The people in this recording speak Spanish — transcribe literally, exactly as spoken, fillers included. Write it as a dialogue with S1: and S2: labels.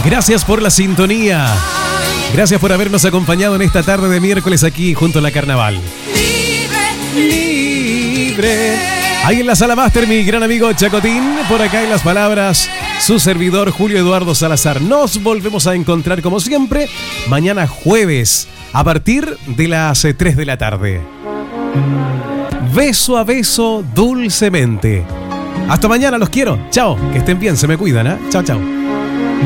S1: Gracias por la sintonía. Gracias por habernos acompañado en esta tarde de miércoles aquí junto a la Carnaval. Libre, libre. Ahí en la sala máster, mi gran amigo Chacotín. Por acá en las palabras, su servidor Julio Eduardo Salazar. Nos volvemos a encontrar como siempre mañana jueves a partir de las tres de la tarde. Beso a beso, dulcemente. Hasta mañana, los quiero. Chao, que estén bien, se me cuidan, ¿eh? Chao, chao.